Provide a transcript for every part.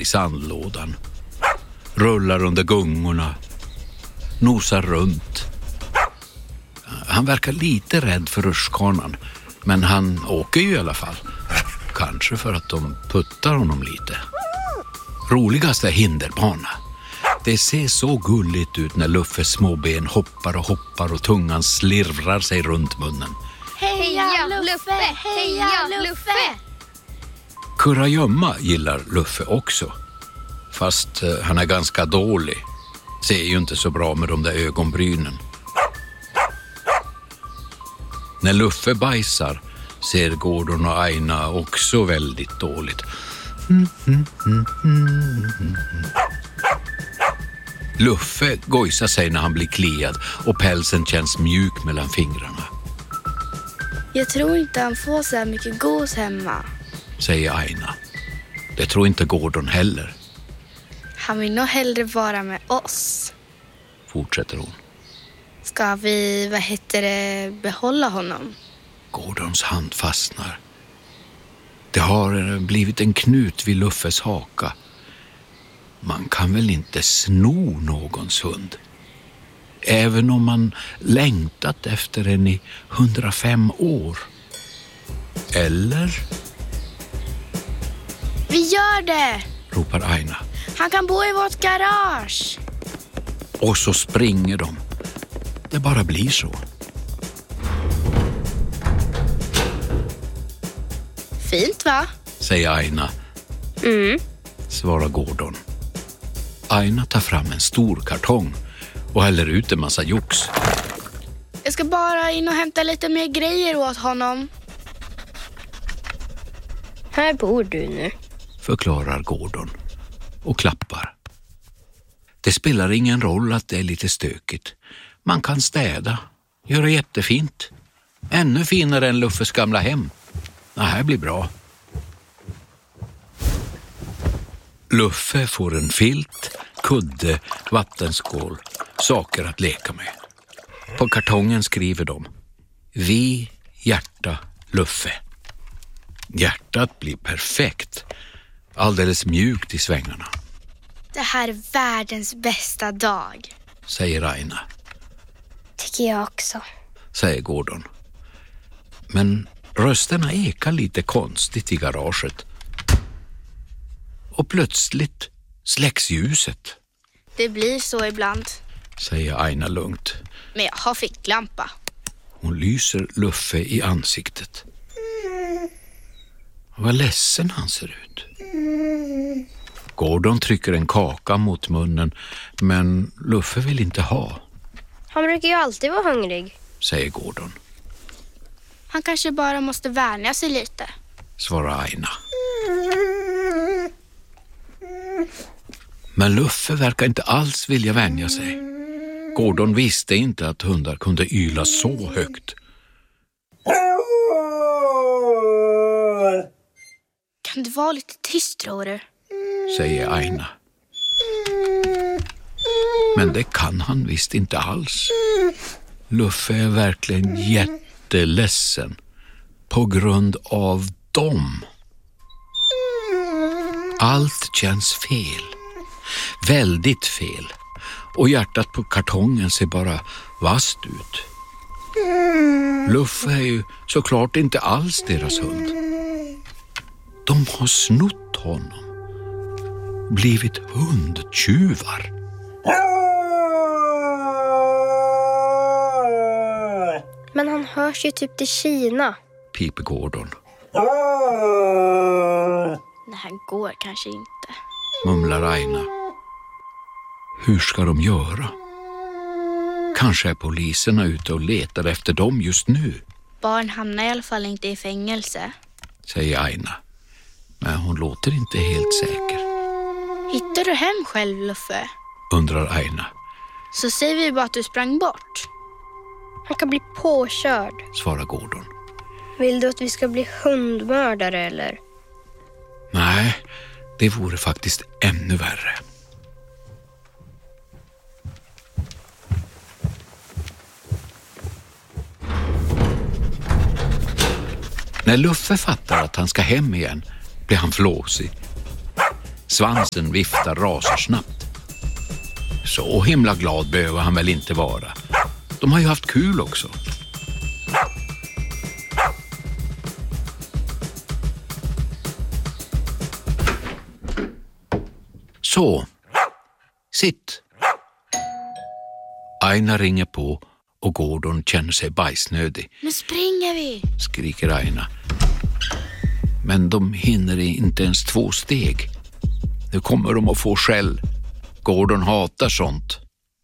ner i sandlådan. Rullar under gungorna. Nosar runt. Han verkar lite rädd för rutschkanan, men han åker ju i alla fall. Kanske för att de puttar honom lite. Roligast är hinderbana. Det ser så gulligt ut när Luffes småben hoppar och tungan slirvrar sig runt munnen. Heja Luffe! Heja Luffe! Kurragömma gillar Luffe också. Fast han är ganska dålig. Ser ju inte så bra med de där ögonbrynen. När Luffe bajsar ser Gordon och Aina också väldigt dåligt. Luffe gojsar sig när han blir kliad och pälsen känns mjuk mellan fingrarna. Jag tror inte han får så här mycket gos hemma, säger Aina. Det tror inte Gordon heller. Han vill nog hellre vara med oss, fortsätter hon. Ska vi, behålla honom? Gordons hand fastnar. Det har blivit en knut vid Luffes haka. Man kan väl inte sno någons hund? Även om man längtat efter en i 105 år. Eller? Vi gör det! Ropar Aina. Han kan bo i vårt garage. Och så springer de. Det bara blir så. Fint, va? Säger Aina. Svarar Gordon. Aina tar fram en stor kartong och häller ut en massa jox. Jag ska bara in och hämta lite mer grejer åt honom. Här bor du nu, förklarar Gordon och klappar. Det spelar ingen roll att det är lite stökigt. Man kan städa, göra jättefint. Ännu finare än Luffes gamla hem. Det här blir bra. Luffe får en filt, kudde, vattenskål, saker att leka med. På kartongen skriver de: Vi, hjärta, Luffe. Hjärtat blir perfekt. Alldeles mjukt i svängarna. Det här är världens bästa dag, säger Aina. tycker jag också, säger Gordon. Men rösterna ekar lite konstigt i garaget. Och plötsligt släcks ljuset. Det blir så ibland, säger Aina lugnt. men jag har ficklampa. Hon lyser Luffe i ansiktet. Vad ledsen han ser ut. Gordon trycker en kaka mot munnen, men Luffe vill inte ha. Han brukar ju alltid vara hungrig, säger Gordon. Han kanske bara måste vänja sig lite, svarar Aina. Men Luffe verkar inte alls vilja vänja sig. Gordon visste inte att hundar kunde yla så högt. Kan du vara lite tyst, tror du? Säger Aina. Men det kan han visst inte alls. Luffe är verkligen jätteledsen på grund av dem. Allt känns fel. Väldigt fel. Och hjärtat på kartongen ser bara vasst ut. Luffe är ju såklart inte alls deras hund. De har snott honom. Blivit hundtjuvar. men han hörs ju typ till Kina, Piper Gordon. Det här går kanske inte, mumlar Aina. Hur ska de göra? Kanske är poliserna ute och letar efter dem just nu, barn hamnar i alla fall inte i fängelse. säger Aina. Men hon låter inte helt säker. Hittar du hem själv, Luffe? Undrar Aina. Så säger vi bara att du sprang bort. han kan bli påkörd. Svarar Gordon. Vill du att vi ska bli hundmördare eller? Nej, det vore faktiskt ännu värre. När Luffe fattar att han ska hem igen blir han flåsig. Svansen viftar rasersnabbt. Så himla glad behöver han väl inte vara. De har ju haft kul också. Så, sitt. Aina ringer på och Gordon känner sig bajsnödig. Nu springer vi, skriker Aina. Men de hinner inte ens 2 steg. Nu kommer de att få skäll. Gordon hatar sånt.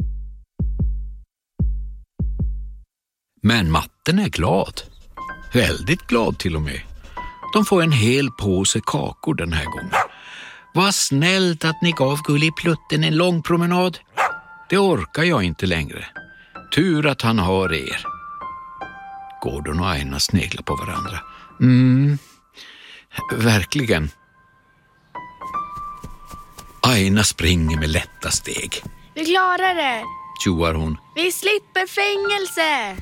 Men matten är glad. Väldigt glad till och med. De får en hel påse kakor den här gången. Vad snällt att ni gav Gulliplutten en lång promenad. Det orkar jag inte längre. Tur att han har er. Gordon och Aina sneglar på varandra. Verkligen. Aina springer med lätta steg. Vi klarar det, tjoar hon. Vi slipper fängelse.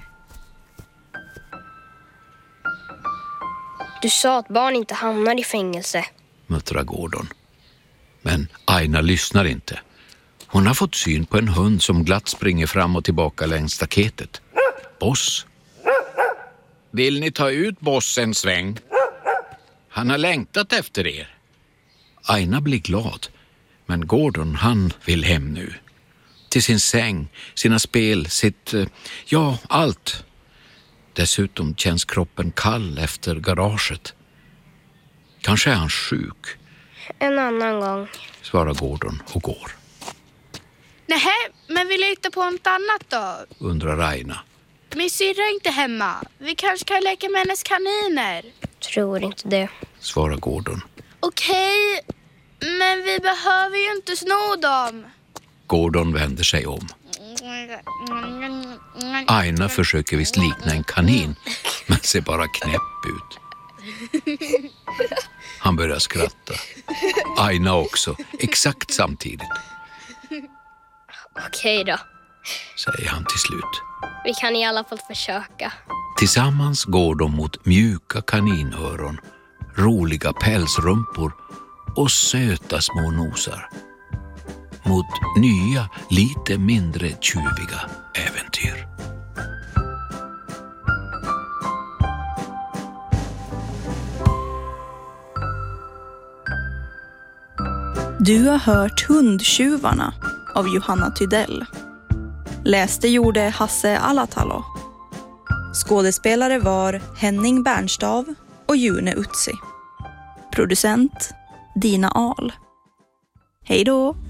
Du sa att barn inte hamnar i fängelse, muttrar Gordon. Men Aina lyssnar inte. Hon har fått syn på en hund som glatt springer fram och tillbaka längs staketet. Boss. Vill ni ta ut Boss en sväng? Han har längtat efter er. Aina blir glad. Men Gordon, han vill hem nu. Till sin säng, sina spel, allt. Dessutom känns kroppen kall efter garaget. Kanske är han sjuk. En annan gång, svarar Gordon och går. Nej, men vi letar på något annat då, undrar Aina. Min syrra är inte hemma. Vi kanske kan leka med hennes kaniner. Tror inte det, svarar Gordon. Okej, men vi behöver ju inte sno dem. Gordon vänder sig om. Aina försöker visst likna en kanin, men ser bara knäpp ut. Han börjar skratta. Aina också, exakt samtidigt. Okej då, säger han till slut. vi kan i alla fall försöka. Tillsammans går de mot mjuka kaninöron, roliga pälsrumpor och söta små nosar. Mot nya, lite mindre tjuviga äventyr. Du har hört Hundtjuvarna av Johanna Tydell. Läste gjorde Hasse Alatalo. Skådespelare var Henning Bernstav och June Utsi. Producent Dina Ahl. Hej då!